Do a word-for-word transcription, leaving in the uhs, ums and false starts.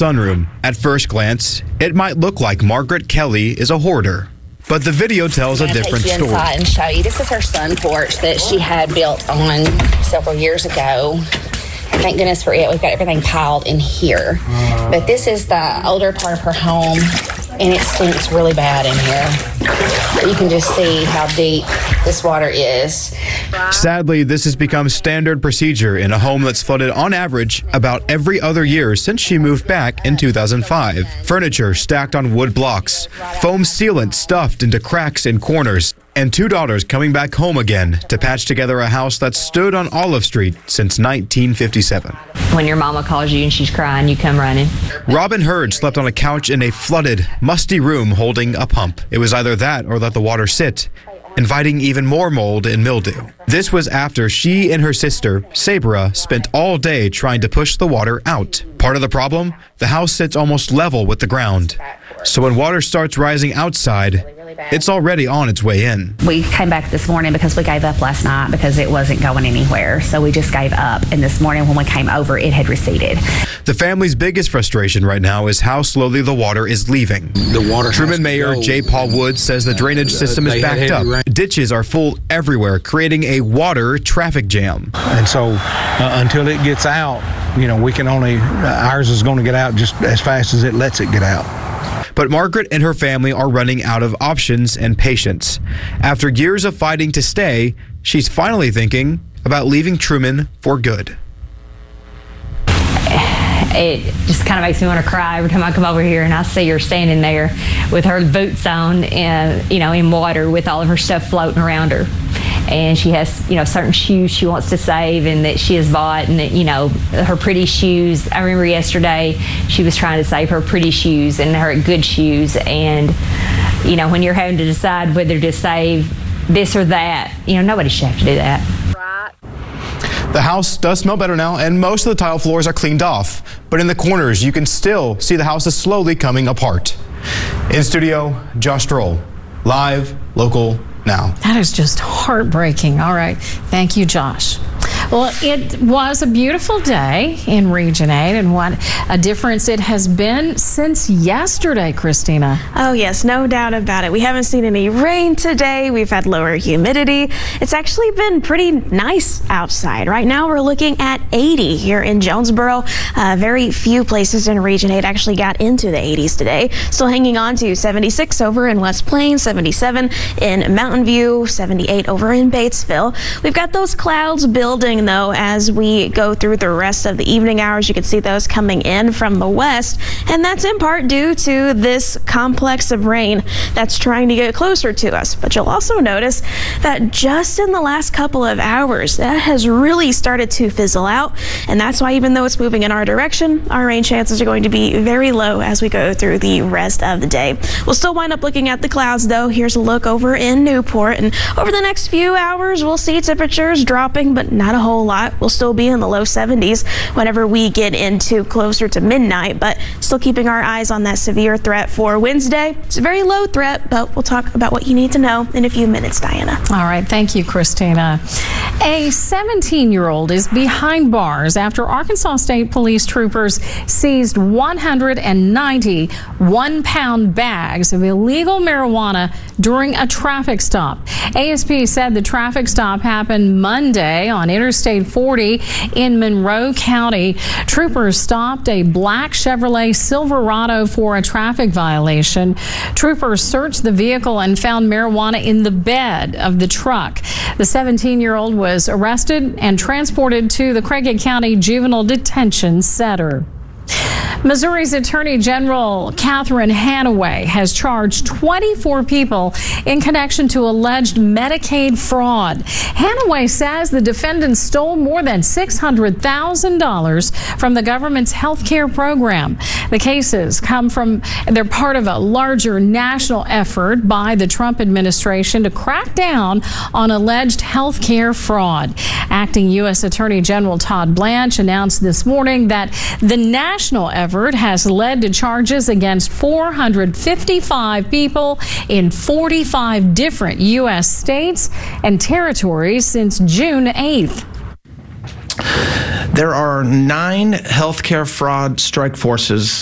sunroom. At first glance, it might look like Margaret Kelly is a hoarder. But the video tells a different story. I'm going to take you inside and show you. This is her sun porch that she had built on several years ago. Thank goodness for it. We've got everything piled in here. But this is the older part of her home, and it stinks really bad in here. But you can just see how deep this water is. Sadly, this has become standard procedure in a home that's flooded on average about every other year since she moved back in two thousand five. Furniture stacked on wood blocks, foam sealant stuffed into cracks in corners, and two daughters coming back home again to patch together a house that stood on Olive Street since nineteen fifty-seven. When your mama calls you and she's crying, you come running. Robin Hurd slept on a couch in a flooded, musty room holding a pump. It was either that or let the water sit, inviting even more mold and mildew. This was after she and her sister, Sabra, spent all day trying to push the water out. Part of the problem? The house sits almost level with the ground. So when water starts rising outside, it's already on its way in. We came back this morning because we gave up last night because it wasn't going anywhere. So we just gave up. And this morning when we came over, it had receded. The family's biggest frustration right now is how slowly the water is leaving. The water Truman Mayor J. Paul Woods says the drainage system is backed up. Ditches are full everywhere, creating a water traffic jam. And so uh, until it gets out, you know, we can only, uh, ours is going to get out just as fast as it lets it get out. But Margaret and her family are running out of options and patience. After years of fighting to stay, she's finally thinking about leaving Truman for good. It just kind of makes me want to cry every time I come over here and I see her standing there with her boots on and, you know, in water with all of her stuff floating around her. And she has, you know, certain shoes she wants to save and that she has bought, and that, you know, her pretty shoes. I remember yesterday she was trying to save her pretty shoes and her good shoes. And, you know, when you're having to decide whether to save this or that, you know, nobody should have to do that. The house does smell better now, and most of the tile floors are cleaned off. But in the corners, you can still see the house is slowly coming apart. In studio, Josh Stroll, live, local, now. That is just heartbreaking. All right. Thank you, Josh. Well, it was a beautiful day in Region eight, and what a difference it has been since yesterday, Christina. Oh, yes, no doubt about it. We haven't seen any rain today. We've had lower humidity. It's actually been pretty nice outside. Right now, we're looking at eighty here in Jonesboro. Uh, very few places in Region eight actually got into the eighties today. Still hanging on to seventy-six over in West Plains, seventy-seven in Mountain View, seventy-eight over in Batesville. We've got those clouds building, though, as we go through the rest of the evening hours. You can see those coming in from the west, and that's in part due to this complex of rain that's trying to get closer to us. But you'll also notice that just in the last couple of hours, that has really started to fizzle out, and that's why, even though it's moving in our direction, our rain chances are going to be very low as we go through the rest of the day. We'll still wind up looking at the clouds, though. Here's a look over in Newport, and over the next few hours, we'll see temperatures dropping, but not a whole lot. We'll still be in the low seventies whenever we get into closer to midnight, but still keeping our eyes on that severe threat for Wednesday. It's a very low threat, but we'll talk about what you need to know in a few minutes, Diana. All right. Thank you, Christina. A seventeen-year-old is behind bars after Arkansas State Police troopers seized one hundred ninety one-pound bags of illegal marijuana during a traffic stop. A S P said the traffic stop happened Monday on Interstate forty in Monroe County. Troopers stopped a black Chevrolet Silverado for a traffic violation. Troopers searched the vehicle and found marijuana in the bed of the truck. The seventeen-year-old was arrested and transported to the Craighead County Juvenile Detention Center. Missouri's Attorney General Catherine Hanaway has charged twenty-four people in connection to alleged Medicaid fraud. Hanaway says the defendants stole more than six hundred thousand dollars from the government's health care program. The cases come from, they're part of a larger national effort by the Trump administration to crack down on alleged health care fraud. Acting U S Attorney General Todd Blanche announced this morning that the national effort has led to charges against four hundred fifty-five people in forty-five different U S states and territories since June eighth. There are nine healthcare fraud strike forces